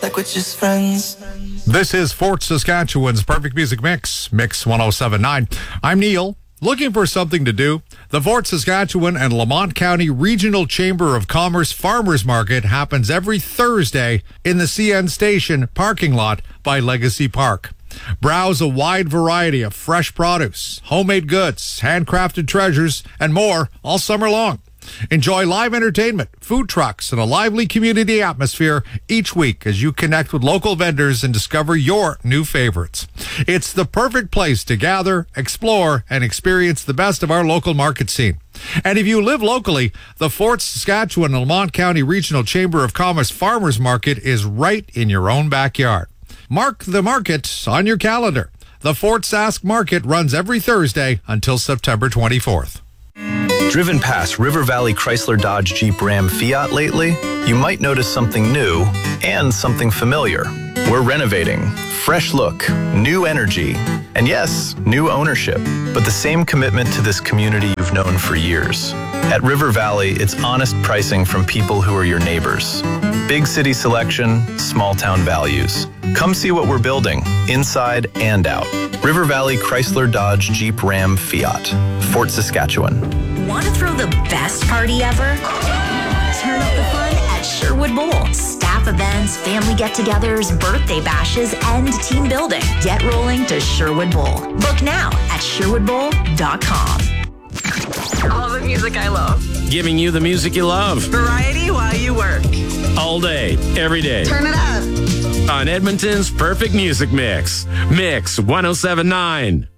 like we're just friends. This is Fort Saskatchewan's Perfect Music Mix, Mix 1079. I'm Neil. Looking for something to do? The Fort Saskatchewan and Lamont County Regional Chamber of Commerce Farmers Market happens every Thursday in the CN Station parking lot by Legacy Park. Browse a wide variety of fresh produce, homemade goods, handcrafted treasures, and more all summer long. Enjoy live entertainment, food trucks, and a lively community atmosphere each week as you connect with local vendors and discover your new favorites. It's the perfect place to gather, explore, and experience the best of our local market scene. And if you live locally, the Fort Saskatchewan and Lamont County Regional Chamber of Commerce Farmers Market is right in your own backyard. Mark the market on your calendar. The Fort Sask Market runs every Thursday until September 24th. Driven past River Valley Chrysler Dodge Jeep Ram Fiat lately? You might notice something new and something familiar. We're renovating. Fresh look, new energy, and yes, new ownership, but the same commitment to this community you've known for years. At River Valley, it's honest pricing from people who are your neighbors. Big city selection, small town values. Come see what we're building, inside and out. River Valley Chrysler Dodge Jeep Ram Fiat, Fort Saskatchewan. Want to throw the best party ever? Turn up the fun at Sherwood Bowl. Staff events, family get-togethers, birthday bashes, and team building. Get rolling to Sherwood Bowl. Book now at sherwoodbowl.com. All the music I love. Giving you the music you love. Variety while you work. All day, every day. Turn it up. On Edmonton's Perfect Music Mix. Mix 1079.